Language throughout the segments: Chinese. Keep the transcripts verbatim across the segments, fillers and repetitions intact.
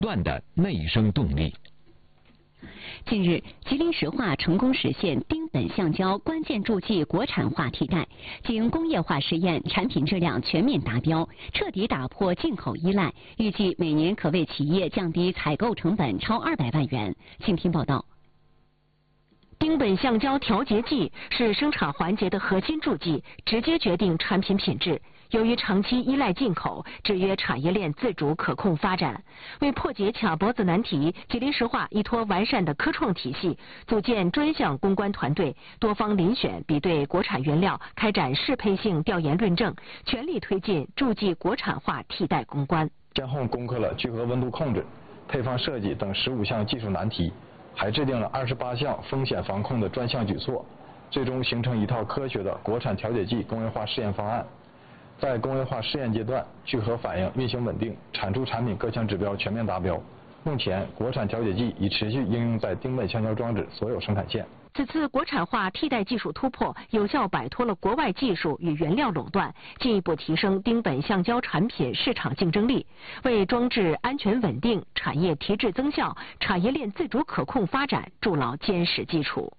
断的内生动力。 近日，吉林石化成功实现丁苯橡胶关键助剂国产化替代，经工业化试验，产品质量全面达标，彻底打破进口依赖，预计每年可为企业降低采购成本超二百万元。请听报道。 丁苯橡胶调节剂是生产环节的核心助剂，直接决定产品品质。由于长期依赖进口，制约产业链自主可控发展。为破解卡脖子难题，吉林石化依托完善的科创体系，组建专项攻关团队，多方遴选比对国产原料，开展适配性调研论证，全力推进助剂国产化替代攻关。 先后攻克了聚合温度控制、配方设计等十五项技术难题，还制定了二十八项风险防控的专项举措，最终形成一套科学的国产调节剂工业化试验方案。在工业化试验阶段，聚合反应运行稳定，产出产品各项指标全面达标。目前，国产调节剂已持续应用在丁苯橡胶装置所有生产线。 此次国产化替代技术突破，有效摆脱了国外技术与原料垄断，进一步提升丁苯橡胶产品市场竞争力，为装置安全稳定、产业提质增效、产业链自主可控发展筑牢坚实基础。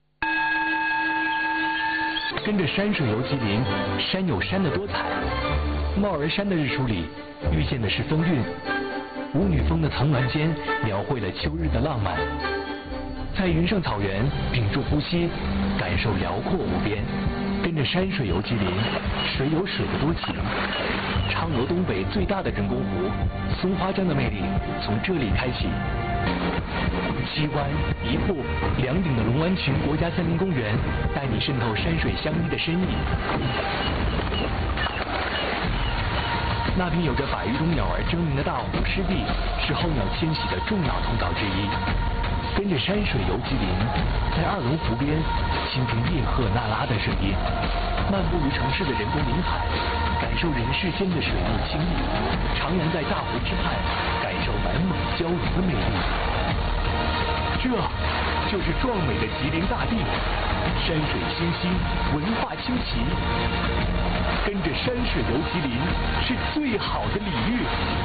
跟着山水游吉林，山有山的多彩。帽儿山的日出里，遇见的是风韵。舞女峰的层峦间，描绘了秋日的浪漫。在云上草原，屏住呼吸，感受辽阔无边。跟着山水游吉林，水有水的多情。嫦娥东北最大的人工湖，松花江的魅力从这里开启。西湾、一户、两顶的龙湾群国家森林公园，带你渗透山水相依的深意。那片有着百余种鸟儿争鸣的大湖湿地，是候鸟迁徙的重要通道之一。跟着山水游吉林，在二龙湖边倾听叶赫那拉的声音，漫步于城市的人工林海，感受人世间的水陆清丽，徜徉在大湖之畔，感受满蒙交融的魅力。这就是壮美的吉林大地，山水清新，文化清奇。跟着山水游吉林是最好的礼遇。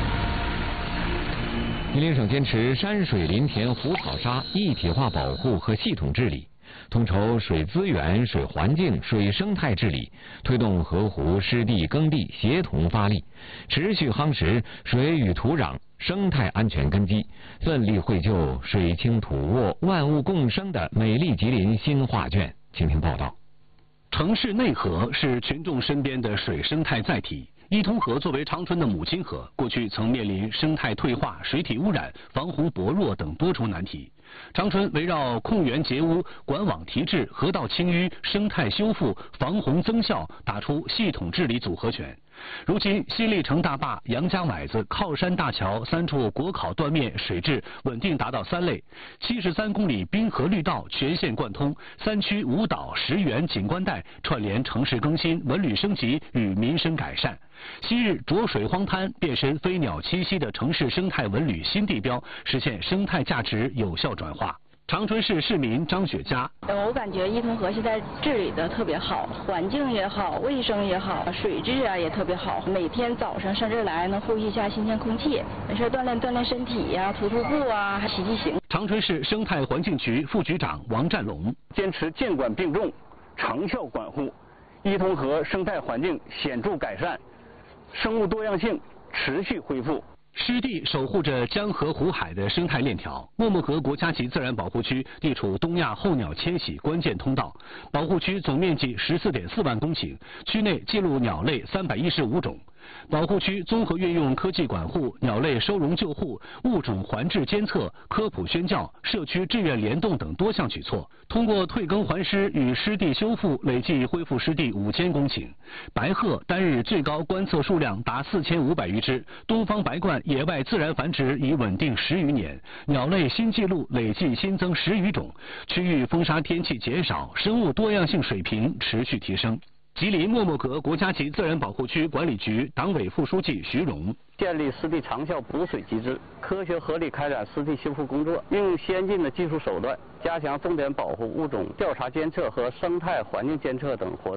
吉林省坚持山水林田湖草沙一体化保护和系统治理，统筹水资源、水环境、水生态治理，推动河湖湿地耕地协同发力，持续夯实水与土壤生态安全根基，奋力绘就水清土沃、万物共生的美丽吉林新画卷。请听报道。 城市内河是群众身边的水生态载体。伊通河作为长春的母亲河，过去曾面临生态退化、水体污染、防洪薄弱等多重难题。长春围绕控源截污、管网提质、河道清淤、生态修复、防洪增效，打出系统治理组合拳。如今，新立成大坝、杨家崴子、靠山大桥三处国考断面水质稳定达到三类，七十三公里滨河绿道全线贯通，三区五岛十园景观带串联城市更新、文旅升级与民生改善。昔日浊水荒滩变身飞鸟栖息的城市生态文旅新地标，实现生态价值有效转化。长春市市民张雪佳， 我感觉伊通河现在治理的特别好，环境也好，卫生也好，水质啊也特别好。每天早上上这儿来能呼吸一下新鲜空气，没事锻炼锻炼身体呀、啊，徒徒步啊，还骑骑行。 长春市生态环境局副局长王占龙， 坚持监管并重，长效管护，伊通河生态环境显著改善，生物多样性持续恢复。 湿地守护着江河湖海的生态链条。默默河国家级自然保护区地处东亚候鸟迁徙关键通道，保护区总面积十四点四万公顷，区内记录鸟类三百一十五种。保护区综合运用科技管护、鸟类收容救护、物种环质监测、科普宣教、社区志愿联动等多项举措，通过退耕还湿与湿地修复，累计恢复湿地五千公顷。白鹤单日最高观测数量达四千五百余只，东方白鹳野外自然繁殖已稳定十余年，鸟类新纪录累计新增十余种。区域风沙天气减少，生物多样性水平持续提升。吉林默默河国家级自然保护区管理局党委副书记徐荣， 建立湿地长效补水机制，科学合理开展湿地修复工作，运用先进的技术手段，加强重点保护物种调查监测和生态环境监测等活动。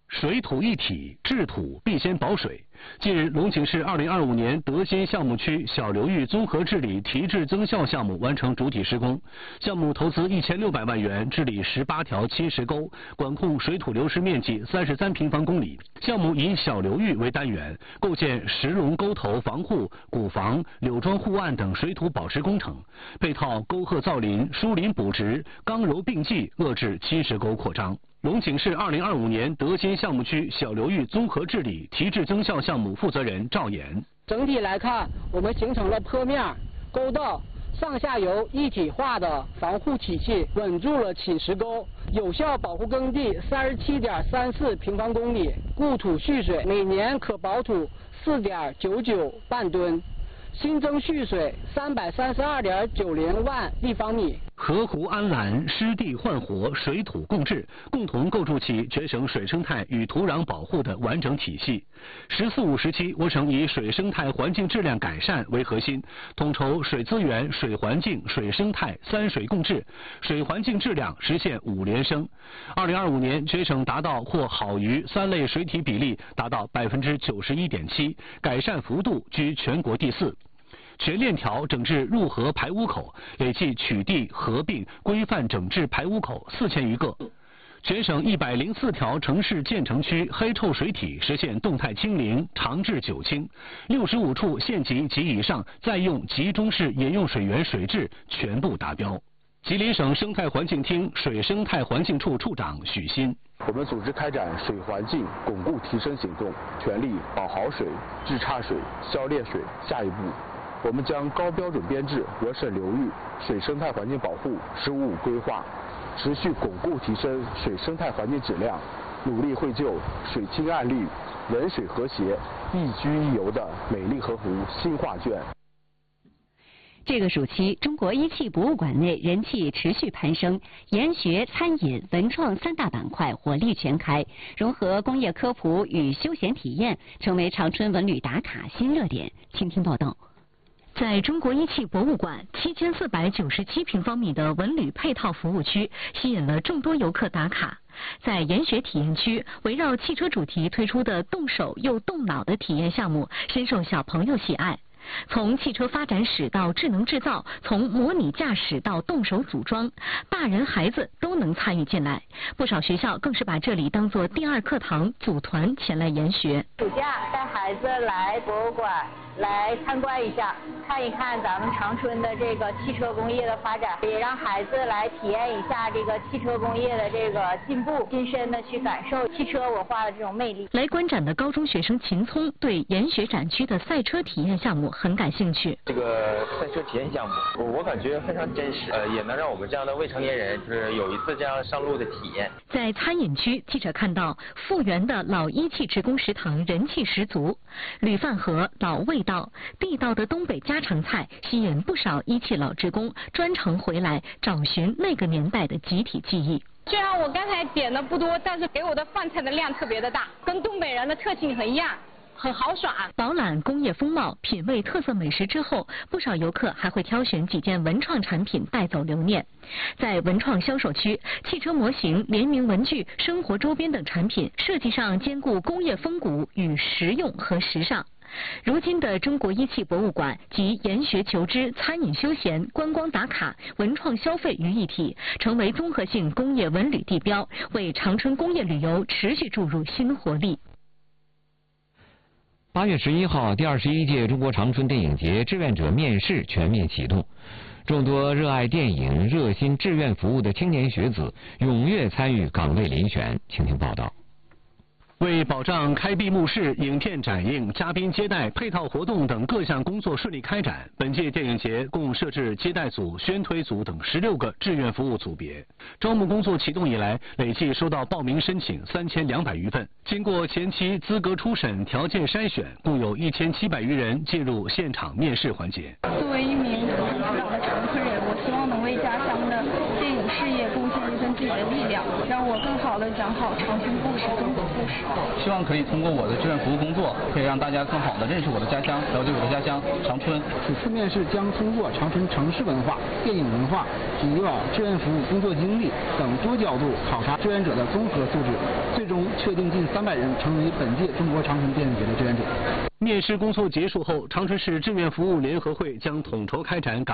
水土一体，治土必先保水。近日，龙井市二零二五年德新项目区小流域综合治理提质增效项目完成主体施工。项目投资一千六百万元，治理十八条侵蚀沟，管控水土流失面积三十三平方公里。项目以小流域为单元，构建石龙沟头防护、古防、柳桩护岸等水土保持工程，配套沟壑造林、疏林补植、刚柔并济，遏制侵蚀沟扩张。龙井市二零二五年德新项目区小流域综合治理提质增效项目负责人赵岩： 整体来看，我们形成了坡面、沟道上下游一体化的防护体系，稳住了侵蚀沟，有效保护耕地三十七点三四平方公里，固土蓄水每年可保土四点九九万吨，新增蓄水三百三十二点九零万立方米。 河湖安澜，湿地焕活，水土共治，共同构筑起全省水生态与土壤保护的完整体系。十四五时期，我省以水生态环境质量改善为核心，统筹水资源、水环境、水生态三水共治，水环境质量实现五连升。二零二五年，全省达到或好于三类水体比例达到百分之九十一点七，改善幅度居全国第四。全链条整治入河排污口，累计取缔合并规范整治排污口四千余个。全省一百零四条城市建成区黑臭水体实现动态清零，长治久清。六十五处县级及以上在用集中式饮用水源水质全部达标。吉林省生态环境厅水生态环境处处长许新： 我们组织开展水环境巩固提升行动，全力保好水、治差水、消劣水。下一步，我们将高标准编制我省流域水生态环境保护“十五五”规划，持续巩固提升水生态环境质量，努力绘就水清岸绿、人水和谐、一居一游的美丽河湖新画卷。 这个暑期，中国一汽博物馆内人气持续攀升，研学、餐饮、文创三大板块火力全开，融合工业科普与休闲体验，成为长春文旅打卡新热点。请听报道。 在中国一汽博物馆，七千四百九十七平方米的文旅配套服务区吸引了众多游客打卡。在研学体验区，围绕汽车主题推出的动手又动脑的体验项目深受小朋友喜爱。从汽车发展史到智能制造，从模拟驾驶到动手组装，大人孩子都能参与进来。不少学校更是把这里当作第二课堂，组团前来研学。 暑假带孩子来博物馆来参观一下，看一看咱们长春的这个汽车工业的发展，也让孩子来体验一下这个汽车工业的这个进步，亲身的去感受汽车文化的这种魅力。 来观展的高中学生秦聪对研学展区的赛车体验项目很感兴趣。 这个赛车体验项目，我我感觉非常真实，呃，也能让我们这样的未成年人就是有一次这样上路的体验。 在餐饮区，记者看到复原的老一汽职工食堂人气十足，铝饭盒、老味道、地道的东北家常菜吸引不少一汽老职工专程回来找寻那个年代的集体记忆。 虽然我刚才点的不多，但是给我的饭菜的量特别的大，跟东北人的特性很一样。很豪爽。 饱览工业风貌，品味特色美食之后，不少游客还会挑选几件文创产品带走留念。在文创销售区，汽车模型、联名文具、生活周边等产品设计上兼顾工业风骨与实用和时尚。如今的中国一汽博物馆集研学求知、餐饮休闲、观光打卡、文创消费于一体，成为综合性工业文旅地标，为长春工业旅游持续注入新活力。 八月十一号，第二十一届中国长春电影节志愿者面试全面启动，众多热爱电影、热心志愿服务的青年学子踊跃参与岗位遴选。请听报道。 为保障开闭幕式、影片展映、嘉宾接待、配套活动等各项工作顺利开展，本届电影节共设置接待组、宣推组等十六个志愿服务组别。招募工作启动以来，累计收到报名申请三千两百余份。经过前期资格初审、条件筛选，共有一千七百余人进入现场面试环节。 作为一名香港的长春人，我希望能为家乡的电影事业贡献一份自己的力量，让我更好的讲好长春故事、中国故事。 希望可以通过我的志愿服务工作，可以让大家更好的认识我的家乡，了解我的家乡长春。 此次面试将通过长春城市文化、电影文化、以往志愿服务工作经历等多角度考察志愿者的综合素质，最终确定近三百人成为本届中国长春电影节的志愿者。 面试工作结束后，长春市志愿服务联合会将统筹开展岗